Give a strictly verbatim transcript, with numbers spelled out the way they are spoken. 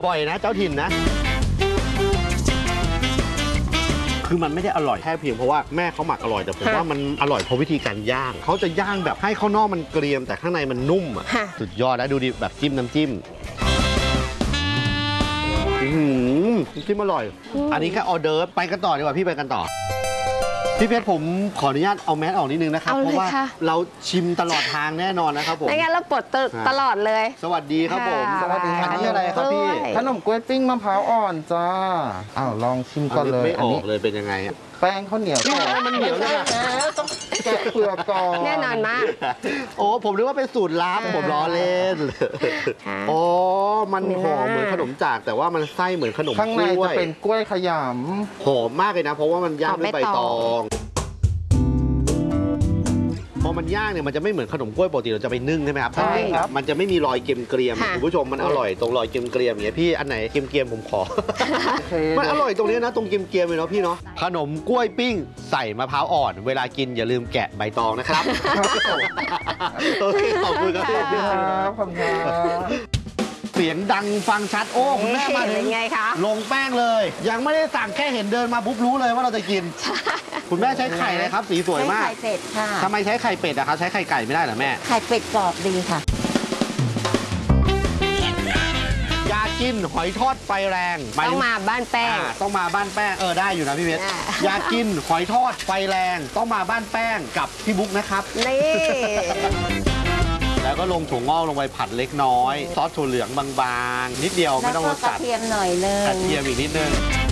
บ่อยนะเจ้าถิ่นนะคือมันไม่ได้อร่อยแค่เพียงเพราะว่าแม่เขาหมักอร่อยแต่ผมว่ามันอร่อยเพราะวิธีการย่างเขาจะย่างแบบให้ข้างนอกมันเกรียมแต่ข้างในมันนุ่มอ่ะสุดยอดนะดูดิแบบจิ้มน้ำจิ้มอืมจิ้มอร่อยอันนี้แค่ออเดอร์ไปกันต่อดีกว่าพี่ไปกันต่อพี่เพชรผมขออนุญาตเอาแมสออกนิดนึงนะครับเพราะว่าเราชิมตลอดทางแน่นอนนะครับผมไม่งั้นเราปลดตลอดเลยสวัสดีครับผมสวัสดีอันนี้อะไรครับพี่ขนมกล้วยปิ้งมะพร้าวอ่อนจ้าอ้าวลองชิมก่อนเลยไม่ออกเลยเป็นยังไงอะแป้งข้าวเหนียวมันเหนียวเลยต้องแกะเปลือกก่อนแน่นอนมากโอ้ผมนึกว่าเป็นสูตรลับผมล้อเล่นโอ้มันหอมเหมือนขนมจากแต่ว่ามันไส้เหมือนขนมข้างในจะเป็นกล้วยขยำหอมมากเลยนะเพราะว่ามันย่างด้วยใบตองพอมันย่างเนี่ยมันจะไม่เหมือนขนมกล้วยปกติเราจะไปนึ่งใช่ไหมครับถ้านึ่งมันจะไม่มีรอยเกรียมๆคุณผู้ชมมันอร่อยตรงรอยเกรียมๆอย่างเงี้ยพี่อันไหนเกรียมๆผมขอมันอร่อยตรงนี้นะตรงเกรียมๆเลยเนาะพี่เนาะขนมกล้วยปิ้งใส่มะพร้าวอ่อนเวลากินอย่าลืมแกะใบตองนะครับโอเคขอบคุณครับขอบคุณครับขอบคุณครับเสียงดังฟังชัดโอ้คุณแม่มาถึงไงคะลงแป้งเลยยังไม่ได้สั่งแค่เห็นเดินมาปุ๊บรู้เลยว่าเราจะกินคุณแม่ใช้ไข่เลยครับสีสวยมากไข่เป็ดค่ะทำไมใช้ไข่เป็ดอะครับใช้ไข่ไก่ไม่ได้เหรอแม่ไข่เป็ดกรอบดีค่ะอยากกินหอยทอดไฟแรงต้องมาบ้านแป้งต้องมาบ้านแป้งเออได้อยู่นะพี่เพชรอยากกินหอยทอดไฟแรงต้องมาบ้านแป้งกับพี่บุ๊กนะครับนี่แล้วก็ลงถั่วงอกลงไปผัดเล็กน้อยซอสถั่วเหลืองบางๆนิดเดียวไม่ต้องรสจัดกระเทียมหน่อยนึงกระเทียมอีกนิดนึง